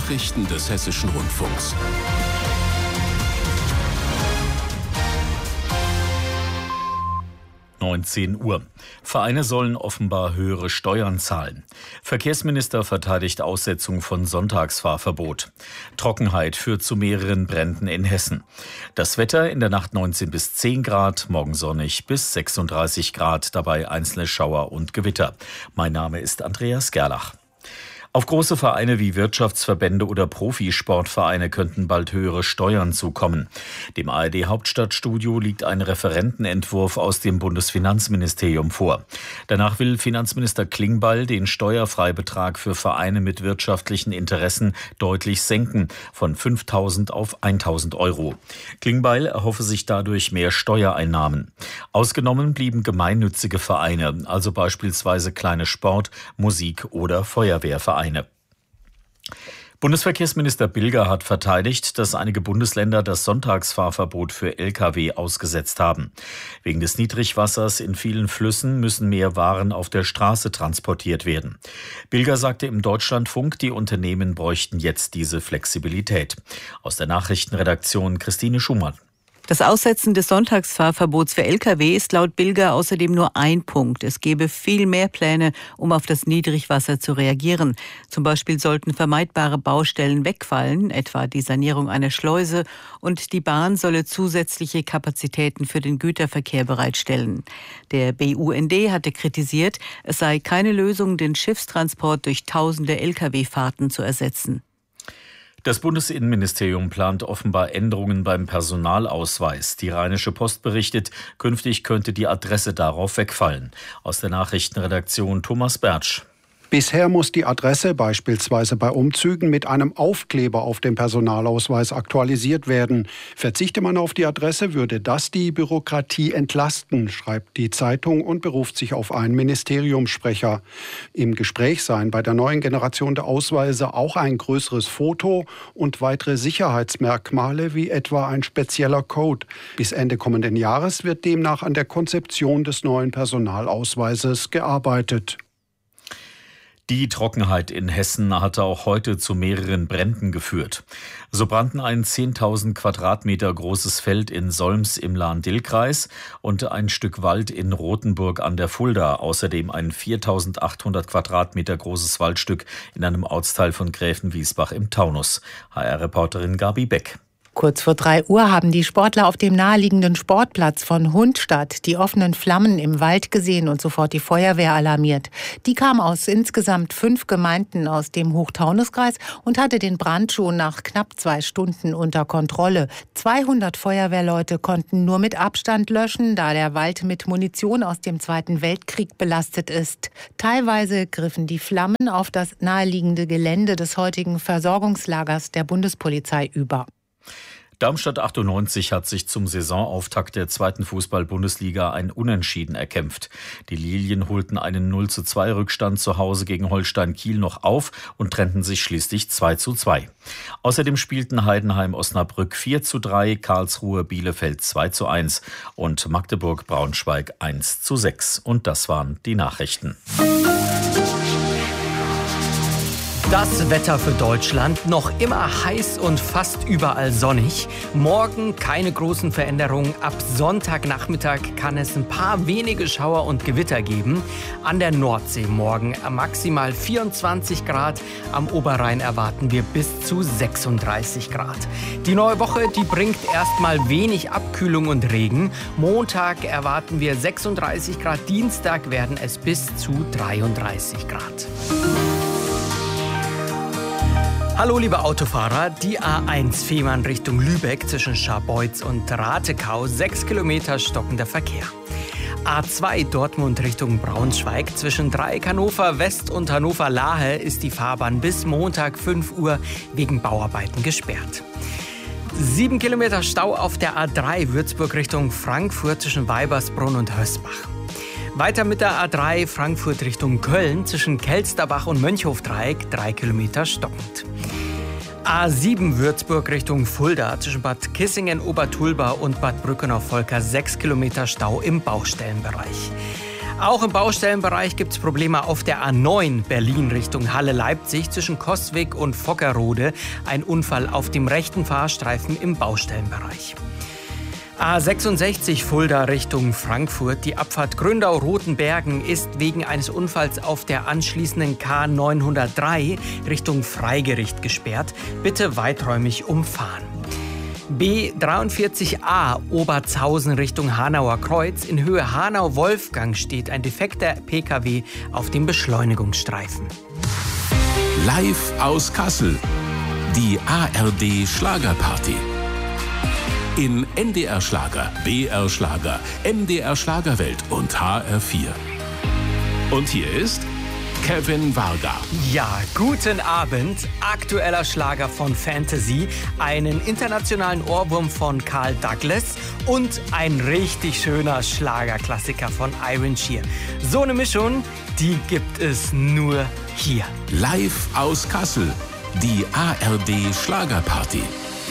Nachrichten des Hessischen Rundfunks. Uhr. Vereine sollen offenbar höhere Steuern zahlen. Verkehrsminister verteidigt Aussetzung von Sonntagsfahrverbot. Trockenheit führt zu mehreren Bränden in Hessen. Das Wetter in der Nacht 19 bis 10 Grad, morgen sonnig bis 36 Grad, dabei einzelne Schauer und Gewitter. Mein Name ist Andreas Gerlach. Auf große Vereine wie Wirtschaftsverbände oder Profisportvereine könnten bald höhere Steuern zukommen. Dem ARD-Hauptstadtstudio liegt ein Referentenentwurf aus dem Bundesfinanzministerium vor. Danach will Finanzminister Klingbeil den Steuerfreibetrag für Vereine mit wirtschaftlichen Interessen deutlich senken, von 5.000 auf 1.000 Euro. Klingbeil erhoffe sich dadurch mehr Steuereinnahmen. Ausgenommen blieben gemeinnützige Vereine, also beispielsweise kleine Sport-, Musik- oder Feuerwehrvereine. Bundesverkehrsminister Bilger hat verteidigt, dass einige Bundesländer das Sonntagsfahrverbot für Lkw ausgesetzt haben. Wegen des Niedrigwassers in vielen Flüssen müssen mehr Waren auf der Straße transportiert werden. Bilger sagte im Deutschlandfunk, die Unternehmen bräuchten jetzt diese Flexibilität. Aus der Nachrichtenredaktion Christine Schumann. Das Aussetzen des Sonntagsfahrverbots für Lkw ist laut Bilger außerdem nur ein Punkt. Es gäbe viel mehr Pläne, um auf das Niedrigwasser zu reagieren. Zum Beispiel sollten vermeidbare Baustellen wegfallen, etwa die Sanierung einer Schleuse, und die Bahn solle zusätzliche Kapazitäten für den Güterverkehr bereitstellen. Der BUND hatte kritisiert, es sei keine Lösung, den Schiffstransport durch tausende Lkw-Fahrten zu ersetzen. Das Bundesinnenministerium plant offenbar Änderungen beim Personalausweis. Die Rheinische Post berichtet, künftig könnte die Adresse darauf wegfallen. Aus der Nachrichtenredaktion Thomas Bertsch. Bisher muss die Adresse beispielsweise bei Umzügen mit einem Aufkleber auf dem Personalausweis aktualisiert werden. Verzichte man auf die Adresse, würde das die Bürokratie entlasten, schreibt die Zeitung und beruft sich auf einen Ministeriumssprecher. Im Gespräch seien bei der neuen Generation der Ausweise auch ein größeres Foto und weitere Sicherheitsmerkmale wie etwa ein spezieller Code. Bis Ende kommenden Jahres wird demnach an der Konzeption des neuen Personalausweises gearbeitet. Die Trockenheit in Hessen hatte auch heute zu mehreren Bränden geführt. So brannten ein 10.000 Quadratmeter großes Feld in Solms im Lahn-Dill-Kreis und ein Stück Wald in Rothenburg an der Fulda. Außerdem ein 4.800 Quadratmeter großes Waldstück in einem Ortsteil von Gräfenwiesbach im Taunus. HR-Reporterin Gabi Beck. Kurz vor 3 Uhr haben die Sportler auf dem naheliegenden Sportplatz von Hundstadt die offenen Flammen im Wald gesehen und sofort die Feuerwehr alarmiert. Die kam aus insgesamt 5 Gemeinden aus dem Hochtaunuskreis und hatte den Brand schon nach knapp 2 Stunden unter Kontrolle. 200 Feuerwehrleute konnten nur mit Abstand löschen, da der Wald mit Munition aus dem Zweiten Weltkrieg belastet ist. Teilweise griffen die Flammen auf das naheliegende Gelände des heutigen Versorgungslagers der Bundespolizei über. Darmstadt 98 hat sich zum Saisonauftakt der 2. Fußball-Bundesliga ein Unentschieden erkämpft. Die Lilien holten einen 0:2 Rückstand zu Hause gegen Holstein Kiel noch auf und trennten sich schließlich 2:2. Außerdem spielten Heidenheim-Osnabrück 4:3, Karlsruhe Bielefeld 2:1 und Magdeburg-Braunschweig 1:6. Und das waren die Nachrichten. Das Wetter für Deutschland, noch immer heiß und fast überall sonnig. Morgen keine großen Veränderungen. Ab Sonntagnachmittag kann es ein paar wenige Schauer und Gewitter geben. An der Nordsee morgen maximal 24 Grad. Am Oberrhein erwarten wir bis zu 36 Grad. Die neue Woche, die bringt erstmal wenig Abkühlung und Regen. Montag erwarten wir 36 Grad. Dienstag werden es bis zu 33 Grad. Hallo liebe Autofahrer, die A1 Fehmarn Richtung Lübeck zwischen Scharbeutz und Ratekau, 6 Kilometer stockender Verkehr. A2 Dortmund Richtung Braunschweig zwischen Dreieck Hannover West und Hannover Lahe ist die Fahrbahn bis Montag 5 Uhr wegen Bauarbeiten gesperrt. 7 Kilometer Stau auf der A3 Würzburg Richtung Frankfurt zwischen Weibersbrunn und Hösbach. Weiter mit der A3 Frankfurt Richtung Köln zwischen Kelsterbach und Mönchhofdreieck 3 Kilometer stockend. A7 Würzburg Richtung Fulda zwischen Bad Kissingen, Obertulba und Bad Brückenau-Volker 6 Kilometer Stau im Baustellenbereich. Auch im Baustellenbereich gibt es Probleme auf der A9 Berlin Richtung Halle-Leipzig zwischen Costwig und Vockerode. Ein Unfall auf dem rechten Fahrstreifen im Baustellenbereich. A66 Fulda Richtung Frankfurt. Die Abfahrt Gründau-Rotenbergen ist wegen eines Unfalls auf der anschließenden K903 Richtung Freigericht gesperrt. Bitte weiträumig umfahren. B43a Obertshausen Richtung Hanauer Kreuz. In Höhe Hanau-Wolfgang steht ein defekter Pkw auf dem Beschleunigungsstreifen. Live aus Kassel. Die ARD Schlagerparty. In NDR Schlager, BR Schlager, MDR Schlagerwelt und HR4. Und hier ist Kevin Varga. Ja, guten Abend. Aktueller Schlager von Fantasy, einen internationalen Ohrwurm von Carl Douglas und ein richtig schöner Schlagerklassiker von Iron Shear. So eine Mischung, die gibt es nur hier. Live aus Kassel. Die ARD Schlagerparty.